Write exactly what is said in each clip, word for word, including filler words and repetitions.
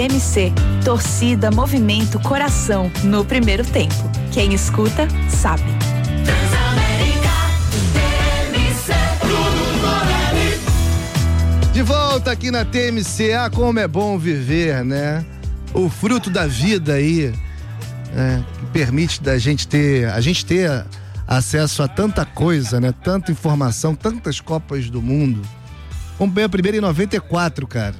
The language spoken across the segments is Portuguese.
M C, torcida, movimento, coração, no primeiro tempo. Quem escuta, sabe. De volta aqui na T M C. Ah, como é bom viver, né? O fruto da vida aí, né? Que permite da gente ter, a gente ter acesso a tanta coisa, né? Tanta informação, tantas Copas do Mundo. Comprei a primeira em noventa e quatro, cara.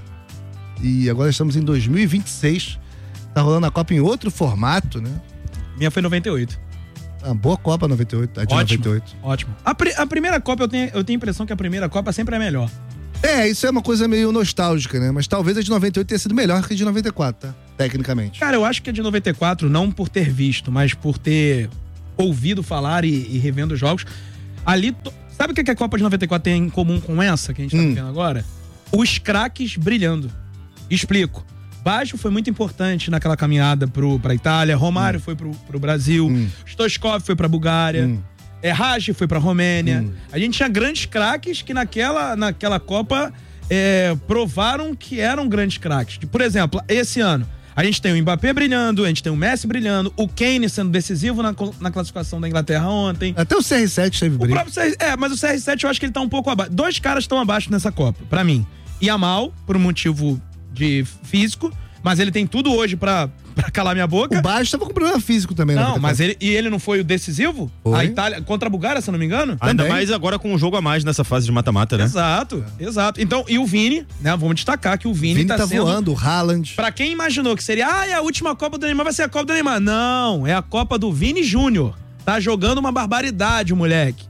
E agora estamos em dois mil e vinte e seis. Tá rolando a Copa em outro formato, né? Minha foi noventa e oito. Uma boa Copa noventa e oito, a de Ótimo, noventa e oito. Ótimo. A, pri- a primeira Copa, eu tenho, eu tenho a impressão que a primeira Copa sempre é melhor. É, isso é uma coisa meio nostálgica, né? Mas talvez a de noventa e oito tenha sido melhor que a de noventa e quatro, tá? Tecnicamente. Cara, eu acho que a de noventa e quatro, não por ter visto, mas por ter ouvido falar e, e revendo os jogos. Ali, to... sabe o que a Copa de noventa e quatro tem em comum com essa que a gente tá hum. vendo agora? Os craques brilhando. Explico. Baggio foi muito importante naquela caminhada pro, pra Itália, Romário hum. foi pro, pro Brasil, hum. Stoichkov foi pra Bulgária, hum. é, Raj foi pra Romênia. Hum. A gente tinha grandes craques que naquela, naquela Copa é, provaram que eram grandes craques. Por exemplo, esse ano, a gente tem o Mbappé brilhando, a gente tem o Messi brilhando, o Kane sendo decisivo na, na classificação da Inglaterra ontem. Até o C R sete teve brilho. O próprio C R sete, é, mas o C R sete eu acho que ele tá um pouco abaixo. Dois caras estão abaixo nessa Copa, pra mim. Yamal, por um motivo de físico, mas ele tem tudo hoje pra, pra calar minha boca. O Baggio tava com problema físico também. Não, mas ele, e ele não foi o decisivo? Foi. A Itália, contra a Bulgária, se eu não me engano? Ainda Também. mais agora com um jogo a mais nessa fase de mata-mata, né? Exato, é. exato. Então, e o Vini, né? Vamos destacar que o Vini, Vini tá, tá sendo... voando, o Haaland. Pra quem imaginou que seria, ah, é a última Copa do Neymar, vai ser a Copa do Neymar. Não, é a Copa do Vini Júnior. Tá jogando uma barbaridade, o moleque.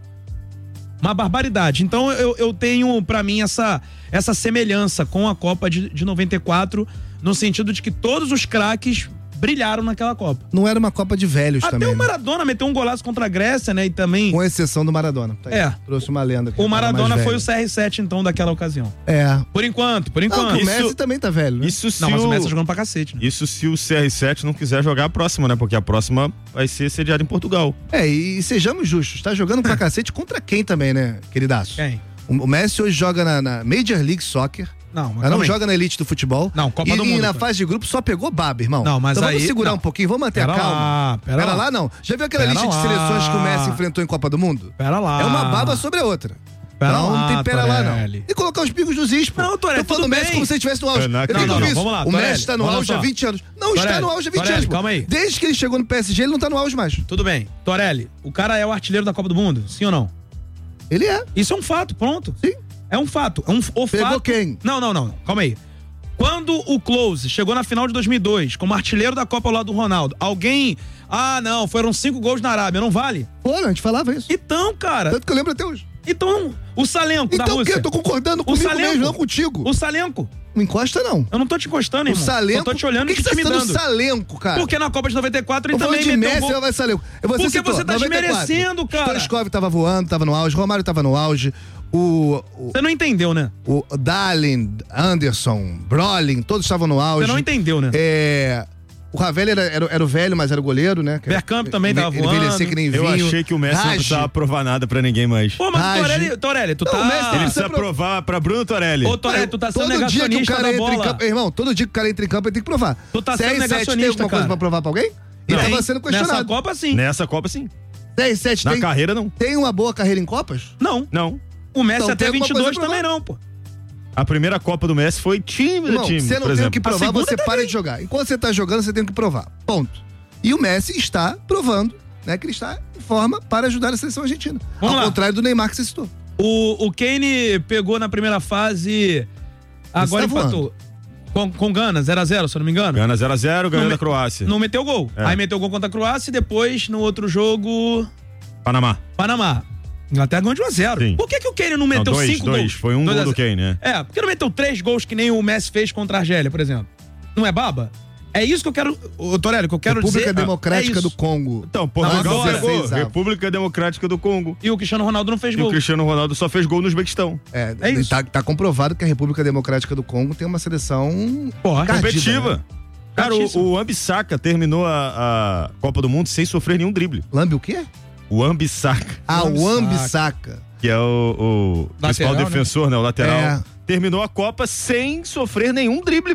Uma barbaridade. Então, eu, eu tenho, pra mim, essa, essa semelhança com a Copa de, de noventa e quatro, no sentido de que todos os craques brilharam naquela Copa. Não era uma Copa de velhos Até também. o né? Maradona meteu um golaço contra a Grécia, né? E também... Com exceção do Maradona. Tá aí. É. Trouxe uma lenda. O Maradona foi o C R sete, então, daquela ocasião. É. Por enquanto, por enquanto. Não, o Messi Isso- também tá velho, né? Isso se Não, mas o o... Messi tá jogando pra cacete, né? Isso se o C R sete não quiser jogar a próxima, né? Porque a próxima vai ser sediada em Portugal. É, e sejamos justos, tá jogando pra cacete contra quem também, né, queridaço? Quem? O, o Messi hoje joga na, na Major League Soccer. Não, mas Mas não calma aí. joga na elite do futebol. Não, Copa e, do e Mundo, na pô. fase de grupo só pegou baba, irmão. Não, mas então aí- vamos segurar não. um pouquinho, vamos manter Pera a calma. lá, pera lá. lá não. Já viu aquela Pera lista de lá. seleções que o Messi enfrentou em Copa do Mundo? Pera lá. É uma baba sobre a outra. Pera não, lá, não tem pera lá, não. Torelli. E colocar os pingos nos is, pô. Não, Torelli, Tô falando tudo do Messi bem. como se ele estivesse no auge. É, não, Eu não, tenho não, visto. vamos lá, O Torelli, Messi tá no olha auge há só. vinte anos. Não Torelli, está no auge há vinte Torelli, anos, pô. calma aí. Desde que ele chegou no P S G, ele não tá no auge mais. Tudo bem. Torelli, o cara é o artilheiro da Copa do Mundo? Sim ou não? Ele é. Isso é um fato, pronto. Sim. É um fato. É um, o Pegou fato... quem? Não, não, não. Calma aí. Quando o Klose chegou na final de dois mil e dois como artilheiro da Copa ao lado do Ronaldo, alguém... Ah, não, foram cinco gols na Arábia, não vale? Pô, a gente falava isso. Então, cara... Tanto que eu lembro até hoje. Então, o Salenko da Então o Rússia... quê? Eu tô concordando comigo Salenko. mesmo, não contigo. O Salenko. Não encosta, não. Eu não tô te encostando, O irmão. Salenko. Eu tô te olhando Por e que te que você tá intimidando. citando o Salenko, cara? Porque na Copa de noventa e quatro ele Tô falando também de meteu Messi, gol. vai Salenko. Você Porque citou, você tá noventa e quatro. desmerecendo, cara. Stoichkov tava voando, tava no auge. Romário tava no auge. O... o Você não entendeu, né? O Darlin, Anderson, Brolin, todos estavam no auge. Você não entendeu, né? É... O Ravel era, era, era o velho, mas era o goleiro, né? Bergkamp também tava Ele voando. envelhecia que nem vinho. Eu achei que o Messi não Raj. precisava provar nada pra ninguém mais. Pô, mas Raj. Torelli, Torelli, tu Não, tá... o Messi Ele Você precisa pro- provar pra Bruno Torelli. Ô, Torelli, tu tá sendo Todo dia que o negacionista cara da entra em bola. campo... Irmão, todo dia que o cara entra em campo, ele tem que provar. Tu tá C R sendo sete tem negacionista, alguma coisa cara. pra provar pra alguém? Ele Não. tava sendo questionado. Nessa Copa, sim. Nessa Copa, sim. C R sete Na tem, carreira, não. tem uma boa carreira em Copas? Não. Não. O Messi Então, até tem alguma vinte e dois coisa pra também provar. não, pô. A primeira Copa do Messi foi time do Irmão, time, você não por tem o exemplo. que provar, segunda você também. para de jogar. Enquanto você tá jogando, você tem que provar. Ponto. E o Messi está provando, né, que ele está em forma para ajudar a seleção argentina. Vamos Ao lá. contrário do Neymar que você citou. O, o Kane pegou na primeira fase, agora tá empatou. Com, com Gana, zero a zero, se eu não me engano. Gana zero a zero, ganhou Não da me- Croácia. Não meteu gol. É. Aí meteu gol contra a Croácia e depois, no outro jogo, Panamá. Panamá. Inglaterra ganhou de um a zero. Sim. Por que, que o Kane não Não, meteu dois, cinco dois. gols? Foi um Dois a gol do zero. Kane, né? É, por que não meteu três gols que nem o Messi fez contra a Argélia, por exemplo? Não é baba? É isso que eu quero, ô Torelli, que eu quero República dizer. Democrática é do isso. Congo. Então, Portugal agora, fez gol. dezesseis, República Democrática do Congo. E o Cristiano Ronaldo não fez E gol. o Cristiano Ronaldo só fez gol no Uzbequistão. É, É isso. Tá, tá comprovado que a República Democrática do Congo tem uma seleção Porra, encardida, Competitiva. né? Cara, o, Certíssimo. o Ambissaca terminou a, a Copa do Mundo sem sofrer nenhum drible. Lambe o quê? O Ambissaca, Ah, o Wan-Bissaka. Ambissaca. que é o, o Lateral, principal né? defensor, né? O lateral. É. Terminou a Copa sem sofrer nenhum drible, pô.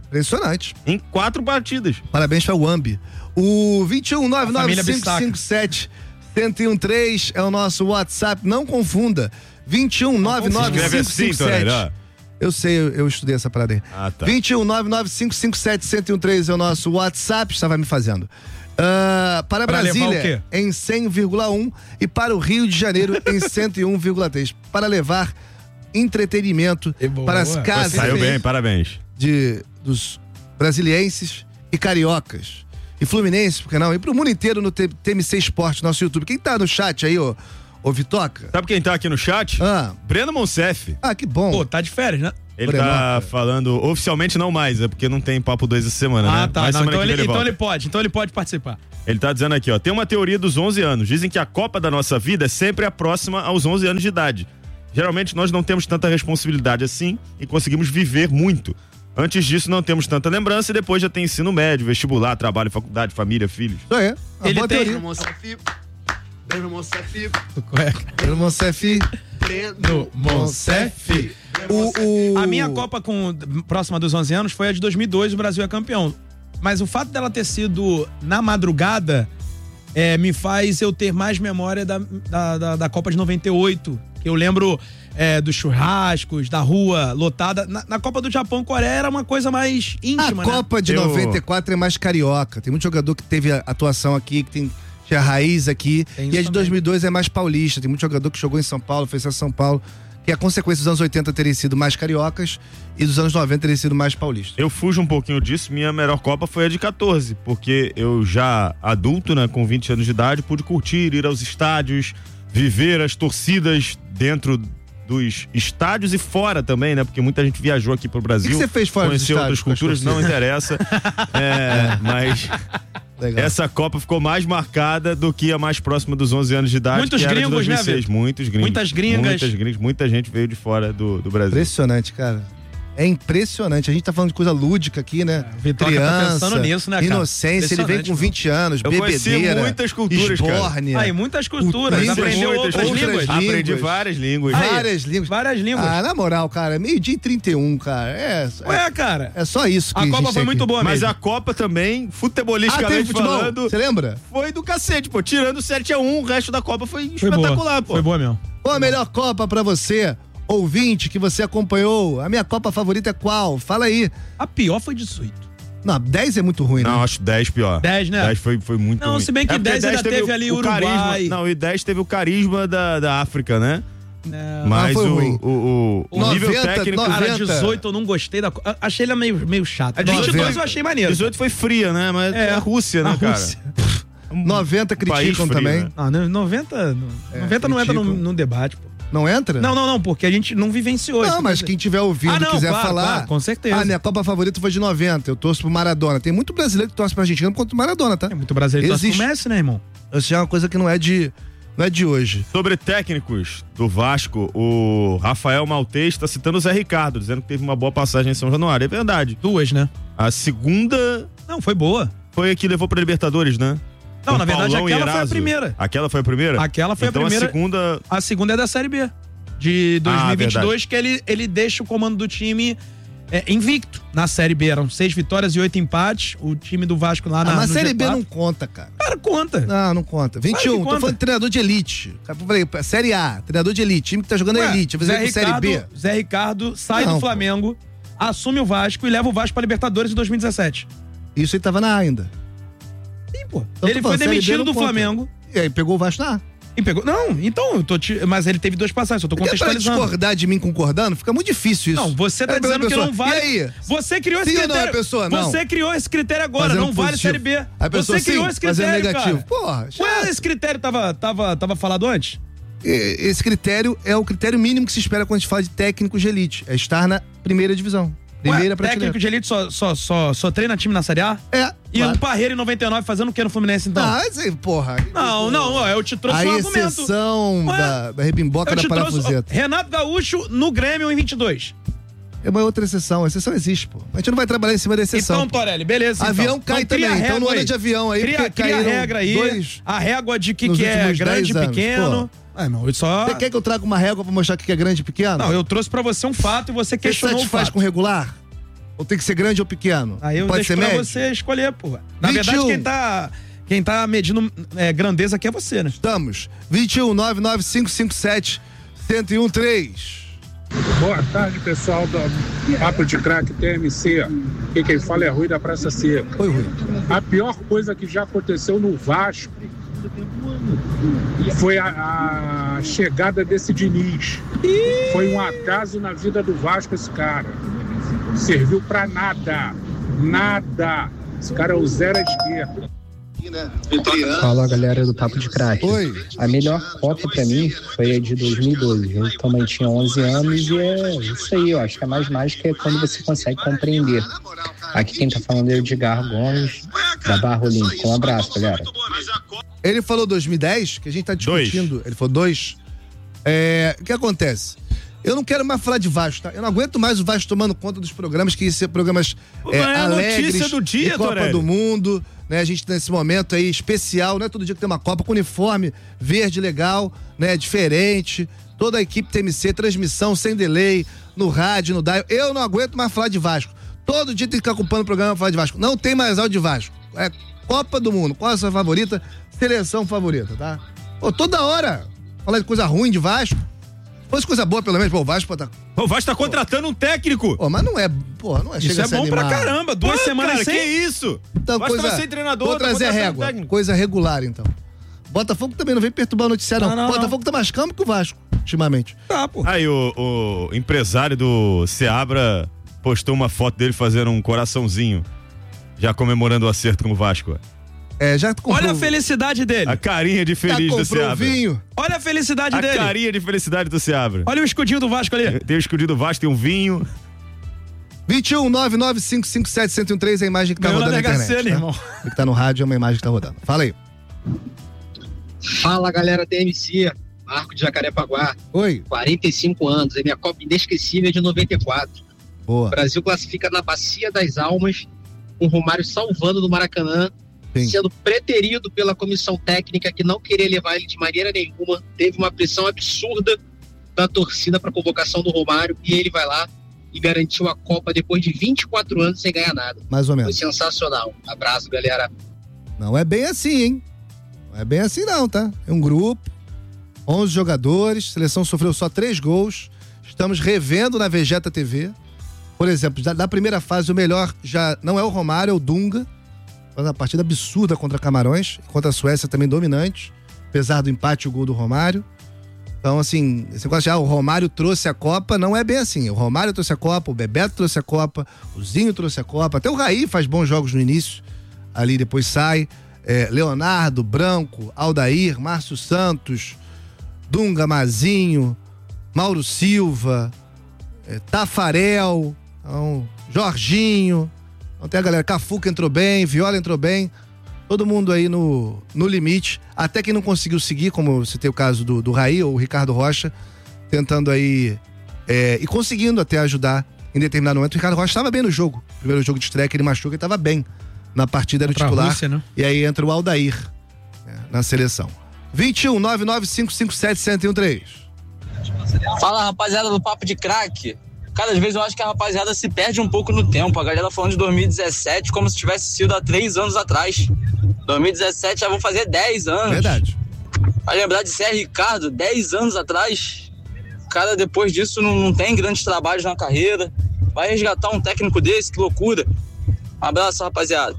Impressionante. Em quatro partidas. Parabéns para o Ambi. O vinte e um nove nove cinco cinco sete um zero um três é o nosso WhatsApp. Não confunda. vinte e um nove nove cinco cinco sete. Eu sei, eu, eu estudei essa parada aí. Ah, tá. vinte e um nove nove cinco cinco sete um zero um três é o nosso WhatsApp. Estava me fazendo. Uh, para pra Brasília em cem vírgula um e para o Rio de Janeiro em cento e um vírgula três. Para levar entretenimento para as casas. Saiu bem, parabéns. De, dos brasilienses e cariocas. E fluminenses, por que não? E pro mundo inteiro no T M C Esporte, nosso YouTube. Quem tá no chat aí, ô, ô Vitoca? Sabe quem tá aqui no chat? Ah. Breno Monsef. Ah, que bom. Pô, tá de férias, né? Ele Breno, tá falando, oficialmente não mais, é porque não tem papo dois essa semana, ah, né? Ah, tá. Mas não, então, ele, ele então ele pode, então ele pode participar. Ele tá dizendo aqui, ó, tem uma teoria dos onze anos. Dizem que a Copa da nossa vida é sempre a próxima aos onze anos de idade. Geralmente nós não temos tanta responsabilidade assim e conseguimos viver muito. Antes disso não temos tanta lembrança e depois já tem ensino médio, vestibular, trabalho, faculdade, família, filhos. Isso é. Ele tem... Breno Monsef. Breno Monsef. Breno Monsef. O, o... A minha Copa com, próxima dos onze anos foi a de dois mil e dois, o Brasil é campeão. Mas o fato dela ter sido na madrugada é, me faz eu ter mais memória da, da, da, da Copa de noventa e oito. Que eu lembro é, dos churrascos, da rua lotada. Na, na Copa do Japão, Coreia era uma coisa mais íntima, A Copa né? de eu... noventa e quatro é mais carioca. Tem muito jogador que teve atuação aqui, que tem tinha raiz aqui. E a de também. dois mil e dois é mais paulista. Tem muito jogador que jogou em São Paulo, fez a São Paulo. Que a consequência dos anos oitenta terem sido mais cariocas e dos anos noventa terem sido mais paulistas. Eu fujo um pouquinho disso, minha melhor Copa foi a de quatorze, porque eu já adulto, né, com vinte anos de idade, pude curtir, ir aos estádios, viver as torcidas dentro dos estádios e fora também, né, porque muita gente viajou aqui pro Brasil. O que você fez fora dos estádios? Conhecer outras culturas, não interessa, é, mas... Legal. Essa Copa ficou mais marcada do que a mais próxima dos onze anos de idade. Muitos gringos, né, Vitor? Muitos gringos. Muitas gringas. Muitas gringas. Muita gente veio de fora do, do Brasil. Impressionante, cara. É impressionante. A gente tá falando de coisa lúdica aqui, né? É, Vitor tá pensando nisso, né, cara? Inocência. Ele vem com vinte anos, eu bebedeira. muitas culturas, esbórnia. Aí, muitas culturas. Aprendeu outras, outras línguas? línguas. Aprendi várias línguas. Aí, várias línguas. Várias línguas. Ah, na moral, cara, meio-dia e trinta e um, cara. É, Ué, é, cara. É só isso que a, a Copa gente foi muito aqui. boa Mas mesmo. a Copa também, futebolisticamente ah, falando... Você lembra? Foi do cacete, pô. Tirando sete a um, o resto da Copa foi, foi espetacular, boa. pô. Foi boa mesmo. Qual a melhor Copa pra você? Ouvinte que você acompanhou, a minha Copa favorita é qual? Fala aí. A pior foi dezoito. Não, dez é muito ruim, não, né? Não, acho dez pior. dez, né? dez foi, foi muito não, ruim. Não, se bem que é dez ainda teve, teve o, ali o Uruguai. Carisma, não, e dez teve o carisma da, da África, né? Não, mas foi o, ruim. o, o, o noventa, nível técnico... noventa. Cara, dezoito eu não gostei da... Achei ele meio, meio chato. A de vinte e dois eu achei maneiro. dezoito foi fria, né? Mas é a Rússia, né, a cara? Rússia. noventa criticam frio, também. Né? Ah, noventa, é, noventa não entra no, no debate, pô. Não entra? Não, não, não, porque a gente não vivenciou isso. Não, mas quem tiver ouvindo ah, não, quiser claro, falar. Claro, com certeza. Ah, minha Copa favorita foi de noventa. Eu torço pro Maradona. Tem muito brasileiro que torce pra Argentina contra o Maradona, tá? É muito brasileiro que torce pro Messi, né, irmão? Isso é uma coisa que não é de. Não é de hoje. Sobre técnicos do Vasco, o Rafael Maltês está citando o Zé Ricardo, dizendo que teve uma boa passagem em São Januário. É verdade. Duas, né? A segunda. Não, foi boa. Foi a que levou pra Libertadores, né? Não, Com na verdade, Paulão aquela foi a primeira. Aquela foi a primeira? Aquela foi então, a primeira. A segunda. A segunda é da Série B. De dois mil e vinte e dois, ah, que ele, ele deixa o comando do time é, invicto na Série B. Eram seis vitórias e oito empates. O time do Vasco lá na. Ah, mas a Série G quatro. B não conta, cara. Cara, conta. Não, não conta. vinte e um, conta. Tô falando de treinador de elite. Eu falei, Série A, treinador de elite. Time que tá jogando Ué, elite. Eu Zé com Série B. Zé Ricardo sai não, do Flamengo, pô. assume o Vasco e leva o Vasco pra Libertadores em dois mil e dezessete. Isso ele tava na A ainda. Sim, pô. Então, ele foi demitido do conta. Flamengo. E aí pegou o Vasco na A. E pegou. Não, então, eu tô te... mas ele teve duas passagens, eu tô contextualizando. Pra discordar de mim concordando, fica muito difícil isso. Não, você tá é dizendo que não vale. E aí? Você criou esse sim critério. Ou não é pessoa, não? Você criou esse critério agora, fazendo não vale positivo. Série B. A pessoa, você criou sim, esse critério, negativo. cara. Porra, Ué, esse critério tava, tava, tava falado antes? Esse critério é o critério mínimo que se espera quando a gente fala de técnicos de elite. É estar na primeira divisão. Primeira Ué, técnico de elite só, só, só, só treina time na Série A? É. E claro. o Parreira em noventa e nove fazendo o que no Fluminense, então? Ah, isso aí, porra. Não, não, ó, eu te trouxe a um argumento. A exceção da, da rebimboca da parafuseta. Trouxe, Renato Gaúcho no Grêmio em vinte e dois. É uma outra exceção. A exceção existe, pô. A gente não vai trabalhar em cima da exceção. Então, Torelli, beleza. Avião então. cai então, também. Então não anda de avião aí. Cria, cria a regra aí. Dois, a régua de que, que é grande e pequeno. Ah, não, só... Você quer que eu traga uma régua pra mostrar o que é grande e pequeno? Não, eu trouxe pra você um fato e você questionou o fato. Você satisfaz com regular? Ou tem que ser grande ou pequeno? Aí eu Pode deixo ser pra médio? você escolher, porra. Na vinte e um. verdade, quem tá, quem tá medindo é, grandeza aqui é você, né? Estamos. vinte e um, nove nove cinco cinco sete, um um três. Boa tarde, pessoal do Papo de Craque T M C. Aqui quem fala é Rui da Praça Seca. Oi, Rui. A pior coisa que já aconteceu no Vasco foi a, a chegada desse Diniz. Foi um acaso na vida do Vasco esse cara. Serviu pra nada. Nada. Esse cara é o zero à esquerda. Fala, galera do Papo de Craque. Oi. A melhor Copa pra mim foi a de dois mil e doze. Eu também tinha onze anos e é isso aí. Eu acho que a mais mágica é quando você consegue compreender. Aqui quem tá falando é o Edgar Gomes, da Barra Olímpica. Um abraço, galera. Ele falou dois mil e dez, que a gente tá discutindo. Dois. Ele falou dois. É, o que acontece? Eu não quero mais falar de Vasco, tá? Eu não aguento mais o Vasco tomando conta dos programas, que são programas é, é alegres, notícia do dia, de Copa Torelli. do Mundo, né? A gente tá nesse momento aí especial, não é todo dia que tem uma Copa com uniforme verde legal, né? Diferente, toda a equipe T M C, transmissão sem delay, no rádio, no dial. Eu não aguento mais falar de Vasco. Todo dia tem que ficar ocupando o programa pra falar de Vasco. Não tem mais áudio de Vasco. É Copa do Mundo. Qual é a sua favorita? Seleção favorita, tá? Pô, toda hora falar de coisa ruim de Vasco. Se fosse coisa boa, pelo menos, pô, o Vasco tá... O Vasco tá contratando um técnico. Pô, mas não é, porra, não é. Isso chega é a ser bom pra animado. caramba. Duas Pô, semanas cara, sem... que isso? Então, O Vasco coisa, tava sem treinador. vou tá trazer a contratando régua. técnico. Coisa regular, então. Botafogo também não vem perturbar o noticiário, não. Não, não, Botafogo tá mais calmo que o Vasco, ultimamente. Tá, pô. Aí o, o empresário do Seabra postou uma foto dele fazendo um coraçãozinho, já comemorando o acerto com o Vasco. É, já comprou... Olha a felicidade dele. A carinha de Já feliz do comprou o Seabra. vinho. Olha a felicidade A dele. carinha de felicidade do Seabra. Olha o escudinho do Vasco ali. Tem o escudo do Vasco, tem um vinho. vinte e um, nove nove cinco cinco sete, um um três é a imagem que tá Ganhou na rodando na Mega internet, Sena, tá? irmão. O que tá no rádio é uma imagem que tá rodando. Fala aí. Fala, galera T M C, Marco de Jacarepaguá, Oi. quarenta e cinco anos, é minha Copa inesquecível de noventa e quatro. Boa. O Brasil classifica na Bacia das Almas, com o Romário salvando no Maracanã, Sim. sendo preterido pela comissão técnica que não queria levar ele de maneira nenhuma, teve uma pressão absurda da torcida para a convocação do Romário e ele vai lá e garantiu a Copa depois de vinte e quatro anos sem ganhar nada. Mais ou Foi menos. sensacional. Abraço, galera. Não é bem assim, hein? Não é bem assim não, tá? É um grupo, onze jogadores, a seleção sofreu só três gols, estamos revendo na Vegeta T V. Por exemplo, da, da primeira fase, o melhor já não é o Romário, é o Dunga. Faz uma partida absurda contra Camarões, contra a Suécia também dominante, apesar do empate o gol do Romário. Então, assim, esse negócio de ah, o Romário trouxe a Copa, não é bem assim. O Romário trouxe a Copa, o Bebeto trouxe a Copa, o Zinho trouxe a Copa, até o Raí faz bons jogos no início, ali depois sai. É, Leonardo, Branco, Aldair, Márcio Santos, Dunga, Mazinho, Mauro Silva, é, Tafarel, então, Jorginho, então tem a galera, Cafu que entrou bem, Viola entrou bem, todo mundo aí no, no limite, até quem não conseguiu seguir, como você tem o caso do, do Raí ou o Ricardo Rocha, tentando aí é, e conseguindo até ajudar em determinado momento. O Ricardo Rocha estava bem no jogo, primeiro jogo de estreia que ele machuca, ele estava bem na partida, era o titular, Rússia, né? e aí entra o Aldair né, na seleção. vinte e um, nove nove cinco cinco sete, um um três. Fala, rapaziada do Papo de Craque. Cada vez eu acho que a rapaziada se perde um pouco no tempo. A galera falando de dois mil e dezessete como se tivesse sido há três anos atrás. dois mil e dezessete já vão fazer dez anos. Verdade. Vai lembrar de Zé Ricardo, dez anos atrás. O cara, depois disso, não, não tem grandes trabalhos na carreira. Vai resgatar um técnico desse, que loucura. Um abraço, rapaziada.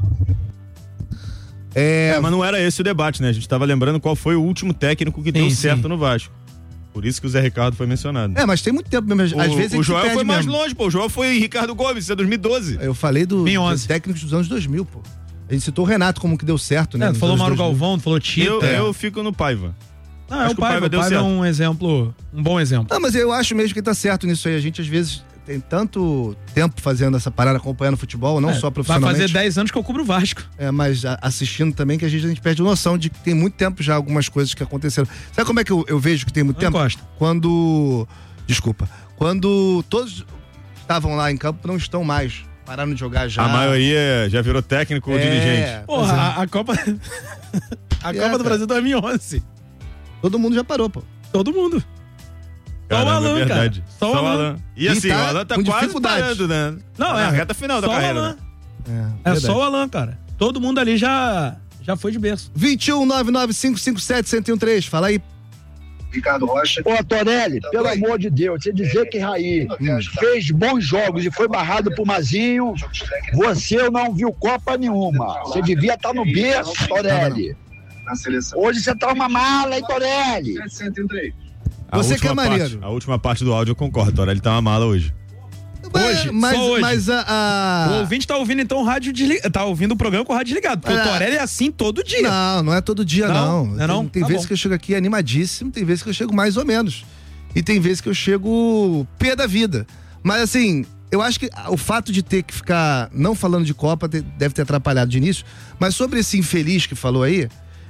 É, É, mas não era esse o debate, né? A gente tava lembrando qual foi o último técnico que Sim, deu sim. certo no Vasco. Por isso que o Zé Ricardo foi mencionado. é, mas tem muito tempo mesmo. Às o, vezes a o gente Joel perde foi mais mesmo. longe, pô. O Joel foi Ricardo Gomes, isso é dois mil e doze. Eu falei do, dois mil e onze. dos técnicos dos anos dois mil, pô. A gente citou o Renato como que deu certo, né? É, tu nos falou anos Mauro dois mil. Galvão, tu falou Tita. Eu, É. eu fico no Paiva. Não, é acho o que o Paiva. Paiva O deu Paiva é certo. um exemplo, um bom exemplo. Não, mas eu acho mesmo que tá certo nisso aí. A gente, às vezes, tem tanto tempo fazendo essa parada, acompanhando futebol, não É, só vai profissionalmente. fazer dez anos que eu cubro o Vasco. É, mas a- assistindo também, que a gente, a gente perde noção de que tem muito tempo já algumas coisas que aconteceram. Sabe como é que eu, eu vejo que tem muito Eu tempo? gosto. Quando... Desculpa. Quando todos estavam lá em campo, não estão mais. Pararam de jogar já. A maioria já virou técnico ou É, dirigente. Porra, pois é. a, a Copa... a É, Copa do cara. Brasil dois mil e onze. Todo mundo já parou, pô. Todo mundo. Só o Alan, é verdade. cara. Só o Alan. E assim, E tá o Alan tá com quase dificuldade. parando, né? Não, Tá é. na reta final da só carreira. O Alan. Né? É, só o Alan, cara. Todo mundo ali já, já foi de berço. vinte e um, nove nove cinco cinco sete, um zero um três. Fala aí. Ricardo Rocha. Ô, Torelli, pelo Oi. amor de Deus, você dizer que Raí fez bons jogos e foi barrado por Mazinho, você não viu Copa nenhuma. Você devia estar no berço, Torelli. Hoje você tá uma mala, hein, Torelli? Você que é maneiro. Parte, a última parte do áudio eu concordo, Torelli tá uma mala hoje. Hoje, mas, só hoje. Mas a, a... O ouvinte tá ouvindo então o rádio desligado, tá ouvindo o programa com o rádio desligado, porque Ah. o Torelli é assim todo dia. Não, não é todo dia, não. Não? Não é não? Tem, tem Tá vezes bom. que eu chego aqui animadíssimo, tem vezes que eu chego mais ou menos. E tem vezes que eu chego pé da vida. Mas assim, eu acho que o fato de ter que ficar não falando de Copa te- deve ter atrapalhado de início. Mas sobre esse infeliz que falou aí,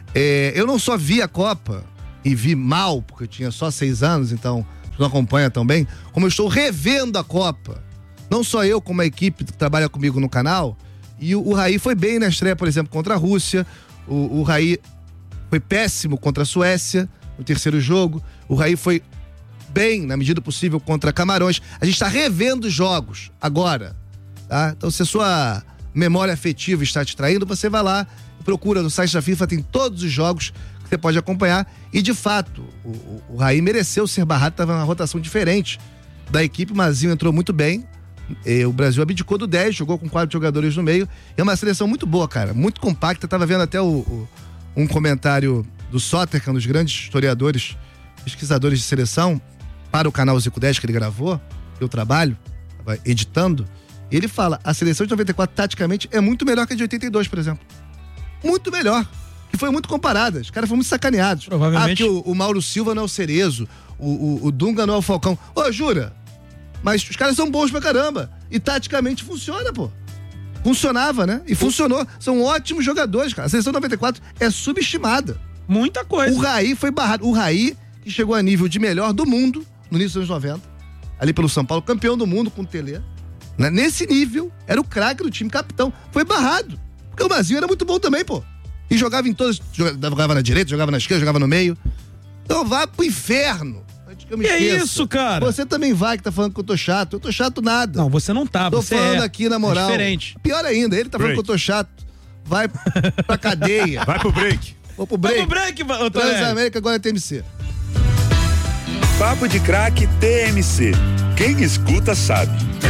é, eu não só vi a Copa e vi mal, porque eu tinha só seis anos, então não acompanha tão bem, como eu estou revendo a Copa. Não só eu, como a equipe que trabalha comigo no canal. E o, o Raí foi bem na estreia, por exemplo, contra a Rússia. O, o Raí foi péssimo contra a Suécia, no terceiro jogo. O Raí foi bem, na medida possível, contra Camarões. A gente está revendo jogos agora, tá? Então, se a sua memória afetiva está te traindo, você vai lá e procura no site da FIFA, tem todos os jogos que você pode acompanhar. E, de fato, o, o, o Raí mereceu ser barrado, estava numa rotação diferente da equipe. O Mazinho entrou muito bem. E o Brasil abdicou do dez, jogou com quatro jogadores no meio. É uma seleção muito boa, cara, muito compacta. Tava vendo até o, o, um comentário do Soter, que é um dos grandes historiadores, pesquisadores de seleção, para o canal Zico dez que ele gravou, eu trabalho, tava editando. E ele fala, a seleção de noventa e quatro, taticamente, é muito melhor que a de oitenta e dois, por exemplo. Muito melhor. E foi muito comparada. Os caras foram muito sacaneados. Provavelmente. Ah, porque o, o Mauro Silva não é o Cerezo, o, o, o Dunga não é o Falcão. Ô, jura? Mas os caras são bons pra caramba. E taticamente funciona, pô. Funcionava, né? E funcionou. São ótimos jogadores, cara. A seleção noventa e quatro é subestimada. Muita coisa. O Raí foi barrado. O Raí, que chegou a nível de melhor do mundo no início dos anos noventa, ali pelo São Paulo, campeão do mundo com o Telê. Né? Nesse nível, era o craque do time, capitão. Foi barrado. Porque o Mazinho era muito bom também, pô. E jogava em todas. Jogava na direita, jogava na esquerda, jogava no meio. Então vá pro inferno. Que eu me Que esqueça. isso, cara? Você também vai que tá falando que eu tô chato. Eu tô chato nada. Não, você não tá, Tô você falando é. aqui na moral. É diferente. Pior ainda, ele tá falando Break. que eu tô chato. Vai pra cadeia. Vai pro break. Vou pro break. Vamos pro break, ô, Torelli. Transamérica agora é T M C. Papo de Craque T M C. Quem escuta sabe.